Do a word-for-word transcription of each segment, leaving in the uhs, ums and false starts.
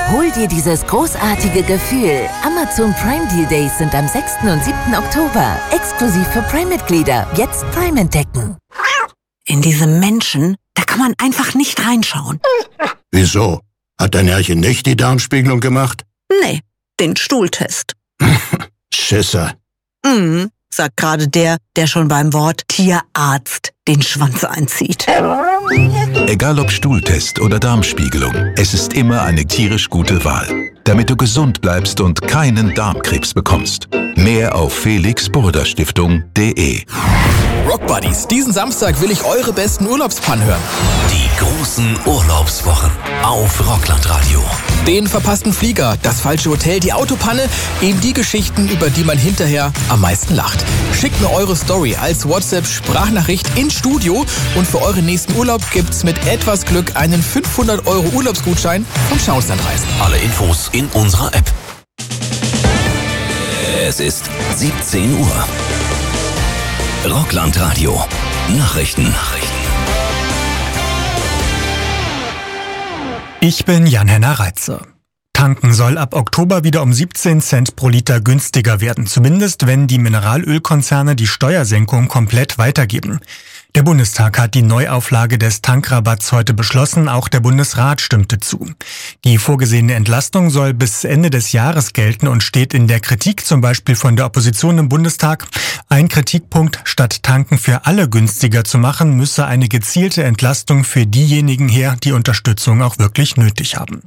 Hol dir dieses großartige Gefühl. Amazon Prime Deal Days sind am sechsten und siebten Oktober. Exklusiv für Prime-Mitglieder. Jetzt Prime entdecken. In diese Menschen, da kann man einfach nicht reinschauen. Wieso? Hat dein Herrchen nicht die Darmspiegelung gemacht? Nee, den Stuhltest. Schisser. Mhm, sagt gerade der, der schon beim Wort Tierarzt den Schwanz einzieht. Egal ob Stuhltest oder Darmspiegelung, es ist immer eine tierisch gute Wahl, damit du gesund bleibst und keinen Darmkrebs bekommst. Mehr auf felix burda stiftung punkt de. Rock Buddies, diesen Samstag will ich eure besten Urlaubspannen hören. Die großen Urlaubswochen auf Rocklandradio. Den verpassten Flieger, das falsche Hotel, die Autopanne, eben die Geschichten, über die man hinterher am meisten lacht. Schickt mir eure Story als WhatsApp-Sprachnachricht ins Studio und für euren nächsten Urlaub gibt's mit etwas Glück einen fünfhundert Euro Urlaubsgutschein vom Schauenslandreisen. Alle Infos in unserer App. Es ist siebzehn Uhr. Rocklandradio. Nachrichten. Nachrichten. Ich bin Jan-Henner Reitze. Tanken soll ab Oktober wieder um siebzehn Cent pro Liter günstiger werden, zumindest wenn die Mineralölkonzerne die Steuersenkung komplett weitergeben. Der Bundestag hat die Neuauflage des Tankrabatts heute beschlossen, auch der Bundesrat stimmte zu. Die vorgesehene Entlastung soll bis Ende des Jahres gelten und steht in der Kritik zum Beispiel von der Opposition im Bundestag. Ein Kritikpunkt: Statt Tanken für alle günstiger zu machen, müsse eine gezielte Entlastung für diejenigen her, die Unterstützung auch wirklich nötig haben.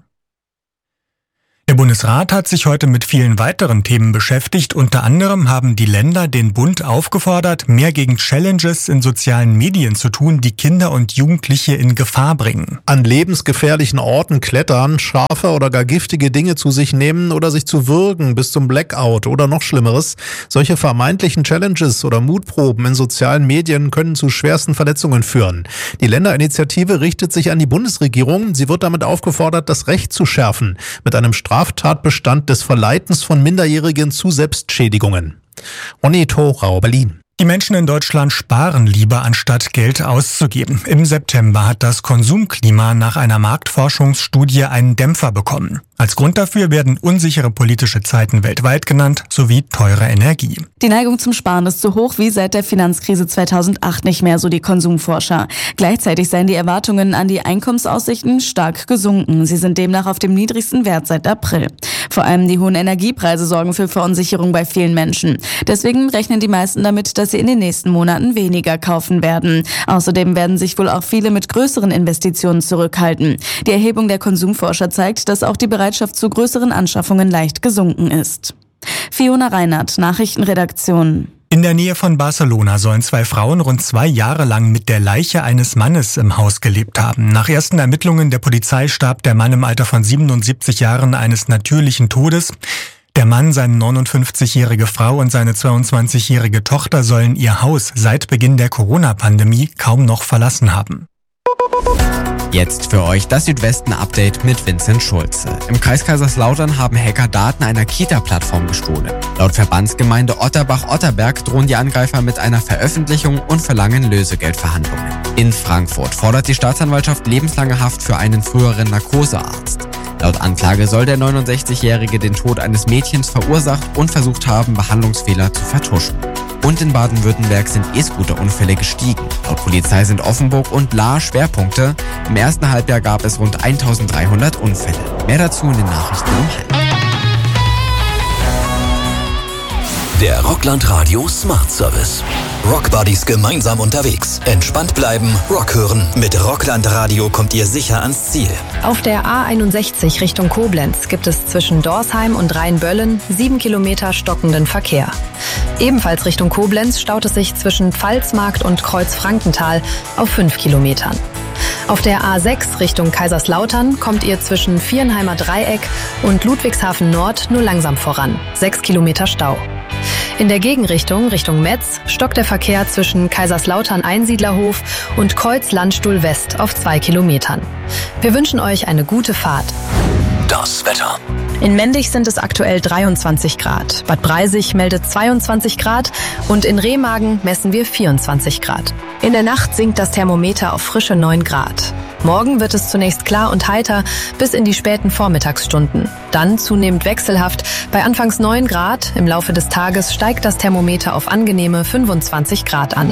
Der Bundesrat hat sich heute mit vielen weiteren Themen beschäftigt. Unter anderem haben die Länder den Bund aufgefordert, mehr gegen Challenges in sozialen Medien zu tun, die Kinder und Jugendliche in Gefahr bringen. An lebensgefährlichen Orten klettern, scharfe oder gar giftige Dinge zu sich nehmen oder sich zu würgen bis zum Blackout oder noch Schlimmeres. Solche vermeintlichen Challenges oder Mutproben in sozialen Medien können zu schwersten Verletzungen führen. Die Länderinitiative richtet sich an die Bundesregierung. Sie wird damit aufgefordert, das Recht zu schärfen mit einem Straftatbestand des Verleitens von Minderjährigen zu Selbstschädigungen. Ronny Thorau, Berlin. Die Menschen in Deutschland sparen lieber, anstatt Geld auszugeben. Im September hat das Konsumklima nach einer Marktforschungsstudie einen Dämpfer bekommen. Als Grund dafür werden unsichere politische Zeiten weltweit genannt, sowie teure Energie. Die Neigung zum Sparen ist so hoch wie seit der Finanzkrise zweitausendacht nicht mehr, so die Konsumforscher. Gleichzeitig seien die Erwartungen an die Einkommensaussichten stark gesunken. Sie sind demnach auf dem niedrigsten Wert seit April. Vor allem die hohen Energiepreise sorgen für Verunsicherung bei vielen Menschen. Deswegen rechnen die meisten damit, dass sie in den nächsten Monaten weniger kaufen werden. Außerdem werden sich wohl auch viele mit größeren Investitionen zurückhalten. Die Erhebung der Konsumforscher zeigt, dass auch die Bereitschaft zu größeren Anschaffungen leicht gesunken ist. Fiona Reinhardt, Nachrichtenredaktion. In der Nähe von Barcelona sollen zwei Frauen rund zwei Jahre lang mit der Leiche eines Mannes im Haus gelebt haben. Nach ersten Ermittlungen der Polizei starb der Mann im Alter von siebenundsiebzig Jahren eines natürlichen Todes. Der Mann, seine neunundfünfzigjährige Frau und seine zweiundzwanzigjährige Tochter sollen ihr Haus seit Beginn der Corona-Pandemie kaum noch verlassen haben. Jetzt für euch das Südwesten-Update mit Vincent Schulze. Im Kreis Kaiserslautern haben Hacker Daten einer Kita-Plattform gestohlen. Laut Verbandsgemeinde Otterbach-Otterberg drohen die Angreifer mit einer Veröffentlichung und verlangen Lösegeldverhandlungen. In Frankfurt fordert die Staatsanwaltschaft lebenslange Haft für einen früheren Narkosearzt. Laut Anklage soll der neunundsechzigjährige den Tod eines Mädchens verursacht und versucht haben, Behandlungsfehler zu vertuschen. Und in Baden-Württemberg sind E-Scooter-Unfälle gestiegen. Laut Polizei sind Offenburg und Lahr Schwerpunkte. Im ersten Halbjahr gab es rund eintausenddreihundert Unfälle. Mehr dazu in den Nachrichten um halb. Der Rocklandradio Smart Service. Rock Buddies gemeinsam unterwegs. Entspannt bleiben, Rock hören. Mit Rocklandradio kommt ihr sicher ans Ziel. Auf der A einundsechzig Richtung Koblenz gibt es zwischen Dorsheim und Rheinböllen sieben Kilometer stockenden Verkehr. Ebenfalls Richtung Koblenz staut es sich zwischen Pfalzmarkt und Kreuzfrankenthal auf fünf Kilometern. Auf der A sechs Richtung Kaiserslautern kommt ihr zwischen Vierenheimer Dreieck und Ludwigshafen Nord nur langsam voran. sechs Kilometer Stau. In der Gegenrichtung, Richtung Metz, stockt der Verkehr zwischen Kaiserslautern-Einsiedlerhof und Kreuz-Landstuhl West auf zwei Kilometern. Wir wünschen euch eine gute Fahrt. Das Wetter. In Mendig sind es aktuell dreiundzwanzig Grad. Bad Breisig meldet zweiundzwanzig Grad und in Remagen messen wir vierundzwanzig Grad. In der Nacht sinkt das Thermometer auf frische neun Grad. Morgen wird es zunächst klar und heiter bis in die späten Vormittagsstunden. Dann zunehmend wechselhaft. Bei anfangs neun Grad. Im Laufe des Tages steigt das Thermometer auf angenehme fünfundzwanzig Grad an.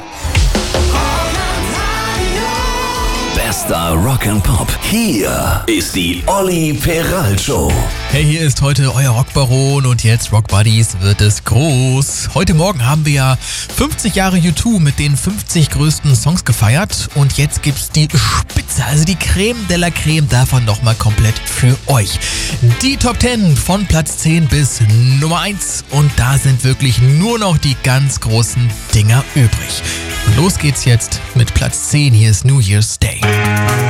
Bester Rock and Pop. Hier ist die Olli Peral Show. Hey, hier ist heute euer Rockbaron und jetzt Rock Buddies wird es groß. Heute Morgen haben wir ja fünfzig Jahre U zwei mit den fünfzig größten Songs gefeiert und jetzt gibt's die Spitze, also die Creme de la Creme davon nochmal komplett für euch. Die Top zehn von Platz zehn bis Nummer eins und da sind wirklich nur noch die ganz großen Dinger übrig. Und los geht's jetzt mit Platz zehn, hier ist New Year's Day.